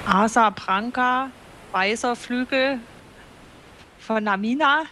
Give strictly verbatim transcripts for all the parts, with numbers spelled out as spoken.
Asa Branca, weißer Flügel von Amina,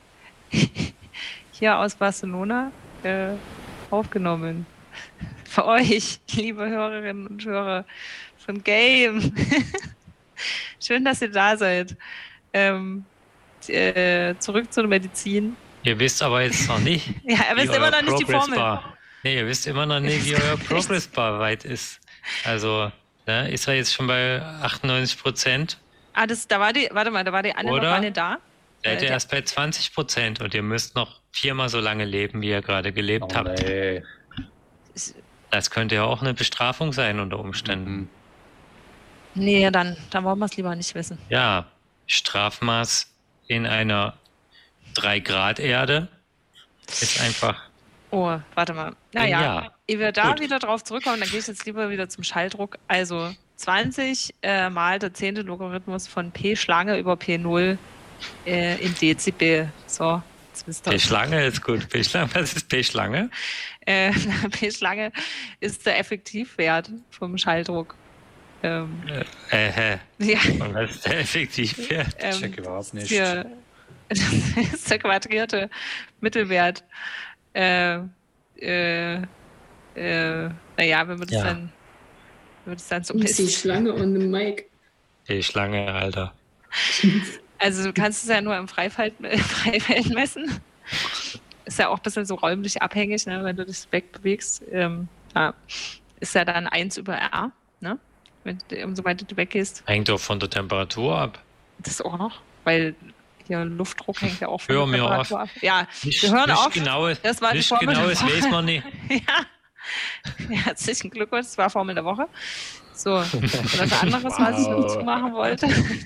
hier aus Barcelona, äh, aufgenommen. Für euch, liebe Hörerinnen und Hörer von Game. Schön, dass ihr da seid. Ähm, äh, zurück zur Medizin. Ihr wisst aber jetzt noch nicht, ja, ihr wisst immer noch nicht die Formel. Bar. Nee, ihr wisst immer noch nicht, wie euer Progress Bar weit ist. Also, ne, ist er jetzt schon bei achtundneunzig Prozent? Ah, das, da war die, warte mal, da war die Anne Oder noch gar nicht da. Seid ihr erst bei zwanzig Prozent und ihr müsst noch viermal so lange leben, wie ihr gerade gelebt Oh, habt. nee. Das könnte ja auch eine Bestrafung sein unter Umständen. Mhm. Nee, dann, dann wollen wir es lieber nicht wissen. Ja, Strafmaß in einer drei Grad Erde ist einfach... Oh, warte mal. Naja, Ja, ehe wir da gut. wieder drauf zurückkommen, dann gehe ich jetzt lieber wieder zum Schalldruck. Also zwanzig äh, mal der zehnte Logarithmus von P Schlange über P null äh, in Dezibel. So, jetzt wisst ihr. P-Schlange ist gut. P-Schlange, was ist P-Schlange? Äh, P Schlange ist der Effektivwert vom Schalldruck. Ähm, Äh, hä? ja, Und was ist der Effektivwert? ähm, Check überhaupt nicht. Für, das ist der quadrierte Mittelwert. Äh, äh, äh, naja, wenn wir das Ja. dann, wenn wir das dann so Ich sehe messen. Schlange und eine Mike. P-Schlange, Alter. Also du kannst es ja nur im Freifeld, Freifeld messen. Ist ja auch ein bisschen so räumlich abhängig, ne, wenn du dich wegbewegst. Ähm, ja, ist ja dann eins über R, ne? Wenn, umso weiter du weggehst. Hängt doch von der Temperatur ab. Das auch noch, weil hier Luftdruck hängt ja auch von Hör der mir Temperatur ab. Ja, Nicht, wir hören nicht auf. Genaue, Das war die nicht Formel der genaues Woche. weiß man nicht. Ja. Ja, herzlichen Glückwunsch, das war Formel der Woche. So, und das anderes, was ich Wow. dazu machen wollte.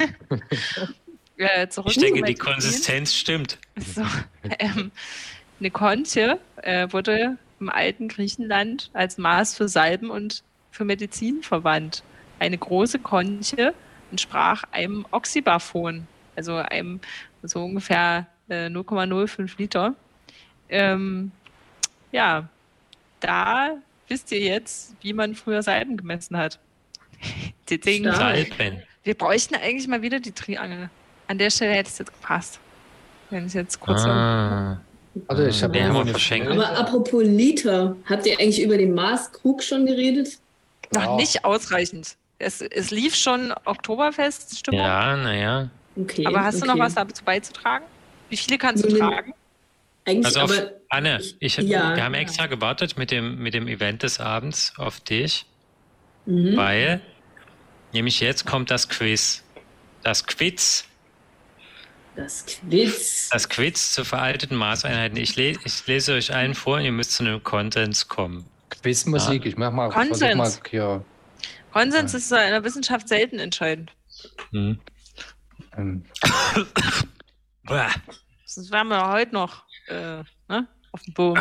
äh, zurück Ich denke, zur die Medizin. Konsistenz stimmt. So, ähm, eine Konche äh, wurde im alten Griechenland als Maß für Salben und für Medizin verwandt. Eine große Konche entsprach einem Oxybaphon, also einem so ungefähr äh, null Komma null fünf Liter. Ähm, ja, da wisst ihr jetzt, wie man früher Salben gemessen hat. Die Dinge. Stark. Salben. Wir bräuchten eigentlich mal wieder die Triangel. An der Stelle hätte es jetzt gepasst. Wenn ich jetzt kurz Ah. Also ich habe Den haben irgendwo wir eine verschenkt. Stelle. Aber apropos Liter, habt ihr eigentlich über den Maßkrug schon geredet? noch Ja. nicht ausreichend. Es, es lief schon Oktoberfest-Stimmung. Ja, naja. Okay. Aber hast du okay. noch was dazu beizutragen? Wie viele kannst du Nur den- tragen? Eigentlich, Also auf, aber Anne, ich, Ja. wir haben extra gewartet mit dem, mit dem Event des Abends auf dich, mhm. weil nämlich jetzt kommt das Quiz. Das Quiz. das Quiz. Das Quiz zu veralteten Maßeinheiten. Ich, le ich lese euch allen vor und ihr müsst zu einem Konsens kommen. Quizmusik. Ich mach mal, Konsens. versuch mal hier. Konsens ist in der Wissenschaft selten entscheidend. Hm. Ähm, Uah. Sonst wären wir heute noch äh, ne? auf dem Boden.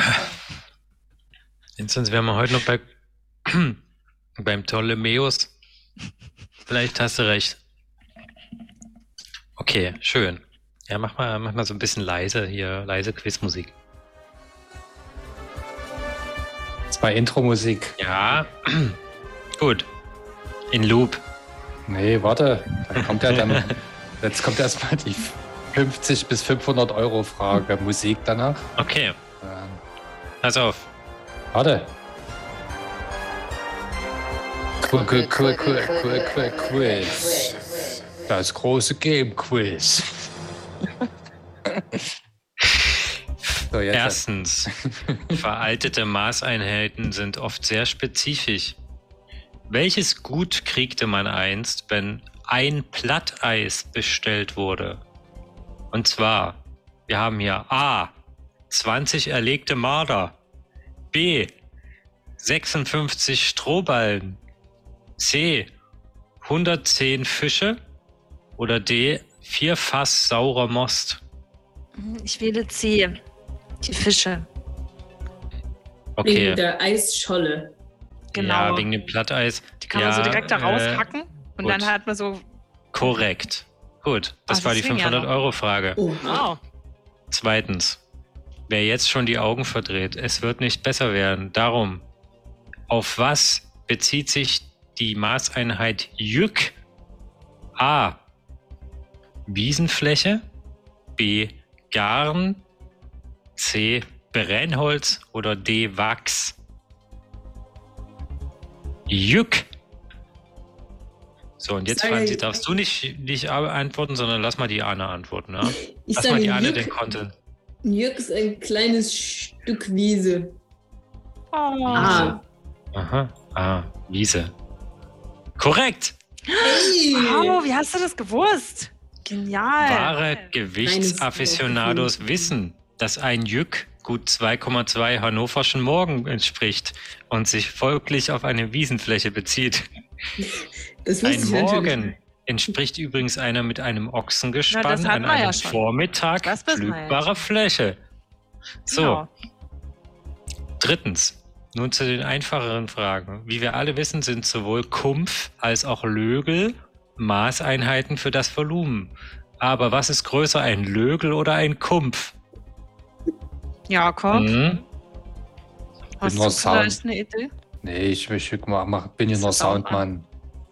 Sonst wären wir heute noch bei, beim Ptolemäus. Vielleicht hast du recht. Okay, schön. Ja, mach mal, mach mal so ein bisschen leise hier, leise Quizmusik. zwei Intro-Musik. Ja, gut. In Loop. Nee, warte. Dann kommt ja dann. Jetzt kommt erstmal die fünfzig bis fünfhundert Euro Frage. Musik danach. Okay, Ähm, pass auf. warte. Qu- qu- qu- qu- qu- qu- Quiz. Das große Game Quiz. So, jetzt. Erstens, veraltete Maßeinheiten sind oft sehr spezifisch. Welches Gut kriegte man einst, wenn ein Platteis bestellt wurde? Und zwar, wir haben hier A, zwanzig erlegte Marder, B, sechsundfünfzig Strohballen, C, hundertzehn Fische oder D, vier Fass saurer Most. Ich wähle C. Die Fische. Okay, Wegen der Eisscholle. Genau. ja, wegen dem Platteis. Die kann man ja, so direkt da äh, raushacken und gut. dann hat man so. Korrekt. Gut, das Ah, war die deswegen ja noch. fünfhundert Euro Frage. Oha. Wow. Zweitens, wer jetzt schon die Augen verdreht, es wird nicht besser werden. Darum, auf was bezieht sich die Maßeinheit Jück A. Wiesenfläche. B. Garn. C. Brennholz oder D. Wachs. Jück. So, und jetzt, Sage- Franzi, darfst du nicht, nicht antworten, sondern lass mal die Anne antworten. Ja? Ich Lass mal sage, die Anne Jück, den Content. Jück ist ein kleines Stück Wiese. Oh. Ah. Aha, ah, Wiese. Korrekt! Hey! Wow, wie hast du das gewusst? Genial. Wahre Gewichtsafficionados Nein, das ist wissen, dass ein Jück gut zwei Komma zwei Hannoverschen Morgen entspricht und sich folglich auf eine Wiesenfläche bezieht. Das wusste Ein ich natürlich. Morgen entspricht übrigens einer mit einem Ochsengespann Na, das hatten an wir ja einem schon. Vormittag Das wissen wir ja pflügbare Fläche. So, Genau. drittens. Nun zu den einfacheren Fragen. Wie wir alle wissen, sind sowohl Kumpf als auch Lögel Maßeinheiten für das Volumen. Aber was ist größer, ein Lögel oder ein Kumpf? Jakob, Hm? hast nur du Sound. vielleicht eine Idee? Nee, ich, ich mach, mach, bin hier nur Sound Soundmann.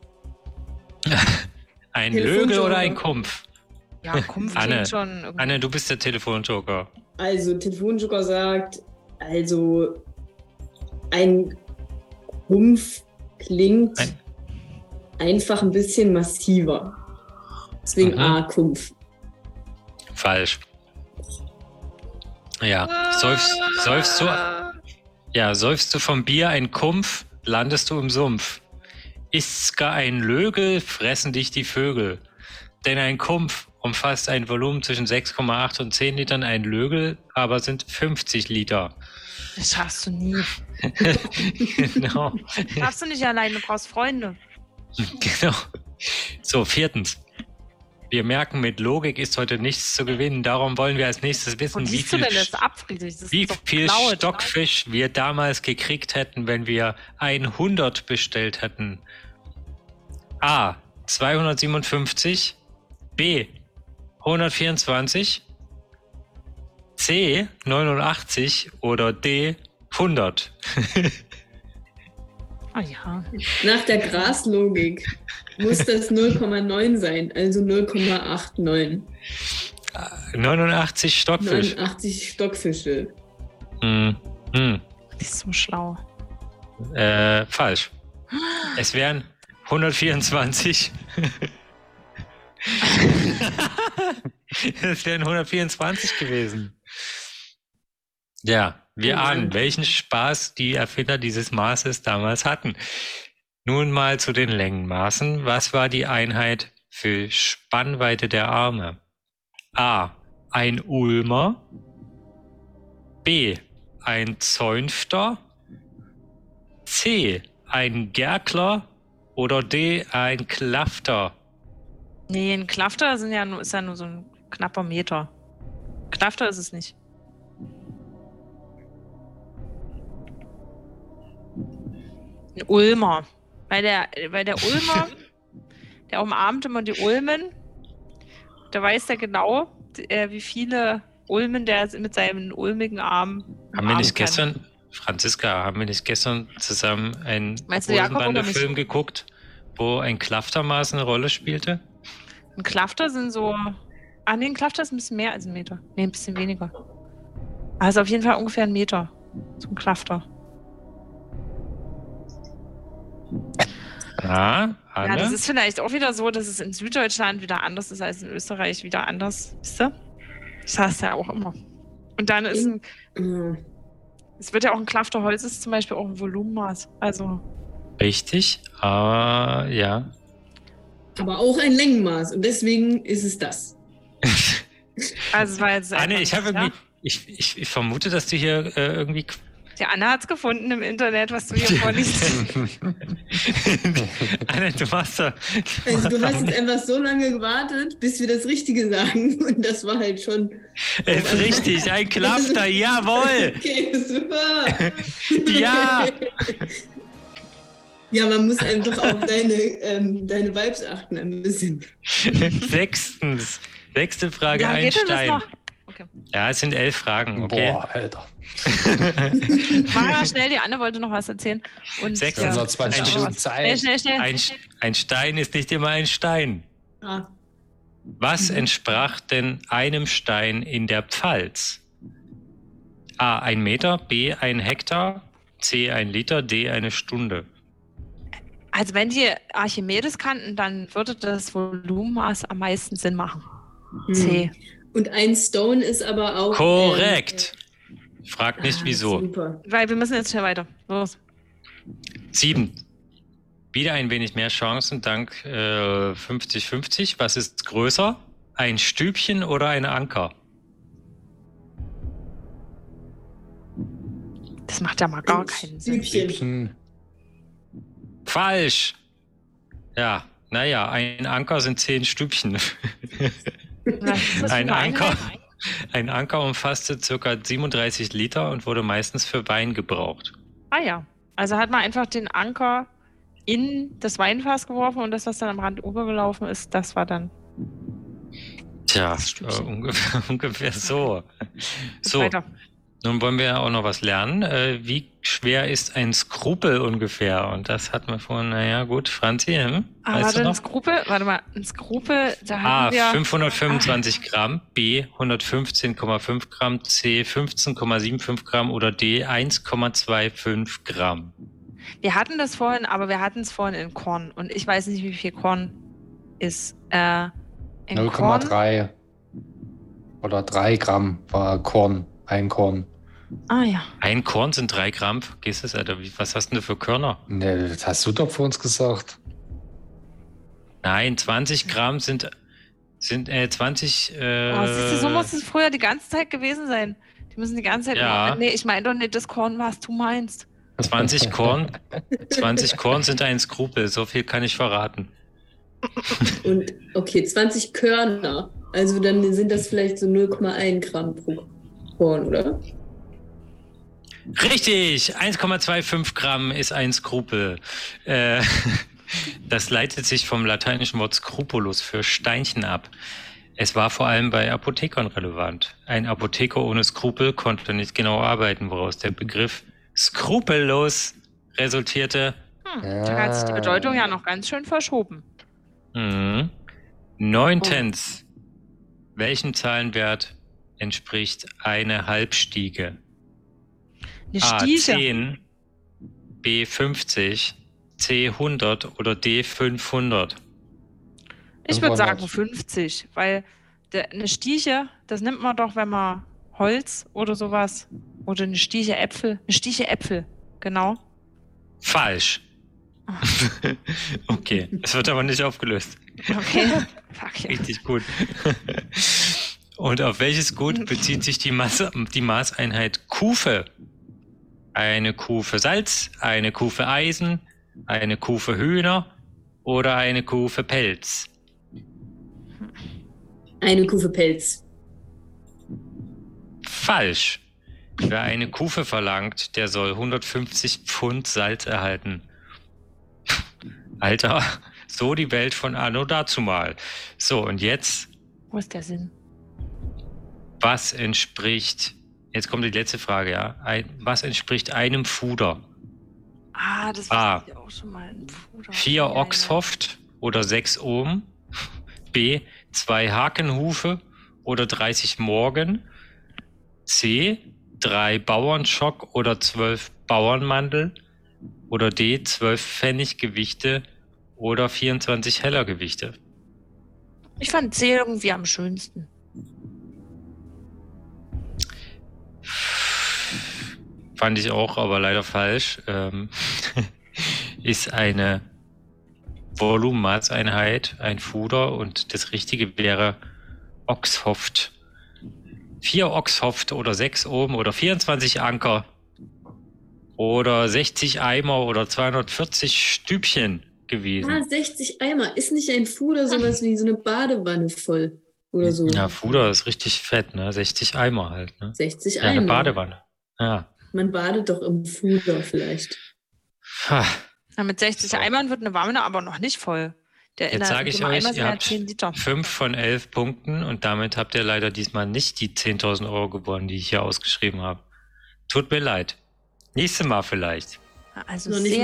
Ein Telefonjoker. Lögel oder ein Kumpf? Ja, Kumpf Anne. klingt schon irgendwie. Anne, du bist der Telefonjoker. Also, Telefonjoker sagt, also ein Rumpf klingt Ein- einfach ein bisschen massiver. Deswegen Mhm. A, Kumpf. Falsch. Ja, seufst, seufst du, ja, seufst du vom Bier ein Kumpf, landest du im Sumpf. Ist's gar ein Lögel, fressen dich die Vögel. Denn ein Kumpf umfasst ein Volumen zwischen sechs Komma acht und zehn Litern, ein Lögel aber sind fünfzig Liter. Das schaffst du nie. Genau. Schaffst du nicht alleine, du brauchst Freunde. Genau. So, viertens. Wir merken, mit Logik ist heute nichts zu gewinnen. Darum wollen wir als nächstes wissen, Und wie siehst du viel, denn das ab, Friedrich? Das wie ist doch viel geklaut. Stockfisch wir damals gekriegt hätten, wenn wir hundert bestellt hätten. A. zweihundertsiebenundfünfzig. B. hundertvierundzwanzig. C. neunundachtzig. Oder D. hundert. Ah ja. Nach der Graslogik muss das null Komma neun sein, also null Komma neunundachtzig. neunundachtzig Stockfisch. neunundachtzig Stockfische. Hm. Hm. Die ist so schlau. Äh, falsch. Es wären hundertvierundzwanzig. Es wären hundertvierundzwanzig gewesen. Ja, wir Oh Mann. ahnen, welchen Spaß die Erfinder dieses Maßes damals hatten. Nun mal zu den Längenmaßen. Was war die Einheit für Spannweite der Arme? A. Ein Ulmer. B. Ein Zäunfter. C. Ein Gerkler. Oder D. Ein Klafter. Nee, ein Klafter sind ja nur, ist ja nur so ein knapper Meter. Klafter ist es nicht. Ein Ulmer. Weil der, weil der Ulmer, der umarmt immer die Ulmen. Da weiß er genau, äh, wie viele Ulmen der mit seinen ulmigen Armen Haben wir umarmen nicht kann. gestern, Franziska, haben wir nicht gestern zusammen einen Meinst du Jakob oder mich? Film geguckt, wo ein Klaftermaß eine Rolle spielte? Ein Klafter sind so. Ah, nee, ein Klafter ist ein bisschen mehr als ein Meter. Nee, ein bisschen weniger. Also auf jeden Fall ungefähr ein Meter. So ein Klafter. Na, Anne? Ja, das ist vielleicht auch wieder so, dass es in Süddeutschland wieder anders ist als in Österreich wieder anders. Wisst ihr? Das heißt ja auch immer. Und dann ist ein. Ja. Es wird ja auch ein Klafter Holz ist zum Beispiel auch ein Volumenmaß. Also. Richtig, aber ja. Aber auch ein Längenmaß und deswegen ist es das. Also es war jetzt Anne, einfach ich habe nicht, ja? irgendwie, ich, ich, ich vermute, dass du hier äh, irgendwie. Die Anna hat es gefunden im Internet, was du hier vorliest. Anne, du machst da. Also du hast jetzt einfach so lange gewartet, bis wir das Richtige sagen und das war halt schon... Ist richtig, ein Klafter, jawohl! Okay, super! Ja! Ja, man muss einfach auf deine, ähm, deine Vibes achten ein bisschen. Sechstens. Sechste Frage, Ja, geht denn das Einstein. noch? Okay. Ja, es sind elf Fragen, okay? Boah, Alter. Mach mal schnell, die Anne wollte noch was erzählen. Und, Sechs- ja. Unser zwanzig Ein Stunden Schnell, Zeit. schnell, schnell. Ein, ein Stein ist nicht immer ein Stein. Ah. Was Mhm. entsprach denn einem Stein in der Pfalz? A. Ein Meter, B. Ein Hektar, C. Ein Liter, D. Eine Stunde. Also wenn die Archimedes kannten, dann würde das Volumenmaß am meisten Sinn machen. Hm. C. Und ein Stone ist aber auch. Korrekt. Fragt Ähm, nicht ah, wieso. Super. Weil wir müssen jetzt schnell weiter. Los. Sieben. Wieder ein wenig mehr Chancen dank äh, fünfzig fünfzig. Was ist größer? Ein Stübchen oder ein Anker? Das macht ja mal gar Ein keinen Sinn. Stübchen. Stübchen. Falsch. Ja, naja, ein Anker sind zehn Stübchen. Was ist das für Ein eine Anker, Einheit? ein Anker umfasste ca. siebenunddreißig Liter und wurde meistens für Wein gebraucht. Ah ja. Also hat man einfach den Anker in das Weinfass geworfen und das, was dann am Rand übergelaufen ist, das war dann. Tja, Das äh, Stübchen. ungefähr, ungefähr so. So, Weiter. nun wollen wir auch noch was lernen. Äh, wie schwer ist ein Skrupel ungefähr? Und das hat man vorhin, naja gut, Franzi, hm? Ah, Weißt warte, du ein noch? Skrupel, warte mal, ein Skrupel, da A. hatten wir. fünfhundertfünfundzwanzig Gramm, B. hundertfünfzehn Komma fünf Gramm, C. fünfzehn Komma fünfundsiebzig Gramm oder D. eins Komma fünfundzwanzig Gramm. Wir hatten das vorhin, aber wir hatten es vorhin in Korn und ich weiß nicht, wie viel Korn ist. Äh, in null Komma Korn. drei oder drei Gramm war Korn. Ein Korn. Ah ja. Ein Korn sind drei Gramm. Vergiss es, Alter. Wie- Was hast denn du für Körner? Ne, das hast du doch vor uns gesagt. Nein, zwanzig Gramm sind, sind äh, zwanzig. Äh, Oh, siehst du, so muss es früher die ganze Zeit gewesen sein. Die müssen die ganze Zeit. Ja. Immer, nee, ich meine doch nicht das Korn, was du meinst. zwanzig Korn. zwanzig Korn sind ein Skrupel. So viel kann ich verraten. Und okay, zwanzig Körner. Also dann sind das vielleicht so null Komma eins Gramm pro Korn, oder? Richtig, eins Komma fünfundzwanzig Gramm ist ein Skrupel. Äh, das leitet sich vom lateinischen Wort scrupulus für Steinchen ab. Es war vor allem bei Apothekern relevant. Ein Apotheker ohne Skrupel konnte nicht genau arbeiten, woraus der Begriff skrupellos resultierte. Hm, da hat sich die Bedeutung ja noch ganz schön verschoben. Mhm. Neuntens. Welchem Zahlenwert entspricht eine Halbstiege? Eine A Stieche. zehn, B fünfzig, C hundert oder D fünfhundert. Ich würde sagen fünfhundert. fünfzig, weil der, eine Stieche, das nimmt man doch, wenn man Holz oder sowas, oder eine Stieche Äpfel, eine Stieche Äpfel, genau. Falsch. Okay, es wird aber nicht aufgelöst. Okay. Fuck ja. Richtig gut. Und auf welches Gut bezieht sich die, Masse, die Maßeinheit Kufe? Eine Kuh für Salz, eine Kuh für Eisen, eine Kuh für Hühner oder eine Kuh für Pelz? Eine Kuh für Pelz. Falsch. Wer eine Kufe verlangt, der soll hundertfünfzig Pfund Salz erhalten. Alter, so die Welt von anno dazumal. So, und jetzt, Wo ist der Sinn? was entspricht, jetzt kommt die letzte Frage, ja, ein, was entspricht einem Fuder? Ah, das Ah. wusste ich auch schon mal. Ein Puder. Vier Ja, ja. Oxhoft oder sechs Ohm? B, zwei Hakenhufe oder dreißig Morgen? C, drei Bauernschock oder zwölf Bauernmandel? Oder D, zwölf Pfenniggewichte oder vierundzwanzig Hellergewichte? Ich fand C irgendwie am schönsten. Fand ich auch, aber leider falsch. Ähm, ist eine Volumenmaßeinheit, ein Fuder und das Richtige wäre Oxhoft. Vier Oxhoft oder sechs Ohm oder vierundzwanzig Anker oder sechzig Eimer oder zweihundertvierzig Stübchen gewesen. Ah, sechzig Eimer. Ist nicht ein Fuder sowas wie so eine Badewanne voll? Oder so? Ja, Fuder ist richtig fett, ne? sechzig Eimer halt, ne? sechzig Ja, Eimer. eine Badewanne. Ja. Man badet doch im Fuder vielleicht. Ha. Ja, mit sechzig So. Eimern wird eine Wanne aber noch nicht voll. Der Jetzt sage ich so einem euch, Eimer ihr sind ja habt zehn Liter. fünf von elf Punkten und damit habt ihr leider diesmal nicht die zehntausend Euro gewonnen, die ich hier ausgeschrieben habe. Tut mir leid. Nächstes Mal vielleicht. Also Noch nicht mal sehr, eine vier. sehr, sehr schade. Sehr schlimm.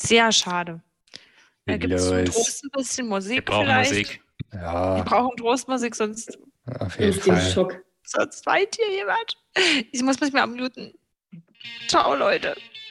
Sehr schade. Da gibt es zum Los. Trost ein bisschen Musik Wir brauchen vielleicht. Musik. Wir Ja, brauchen Trostmusik, sonst, auf jeden Aus dem Fall. Schock. sonst weint hier jemand. Ich muss mich mal muten. Ciao, Leute.